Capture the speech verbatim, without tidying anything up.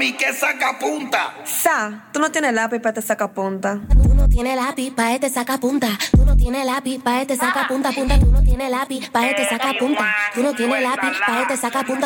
mami que saca punta. Sa, tú no tienes lápiz para te saca punta. Tú no tienes lápiz pa' este saca punta. Tú no tienes lápiz pa' este saca punta, punta. Tú no tienes lápiz pa' este saca punta. Tú no tienes lápiz pa' este saca punta.